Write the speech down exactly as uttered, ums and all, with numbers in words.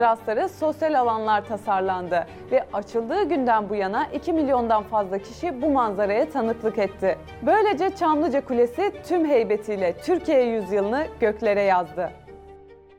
Terasları, sosyal alanlar tasarlandı ve açıldığı günden bu yana iki milyondan fazla kişi bu manzaraya tanıklık etti. Böylece Çamlıca Kulesi tüm heybetiyle Türkiye yüzyılını göklere yazdı.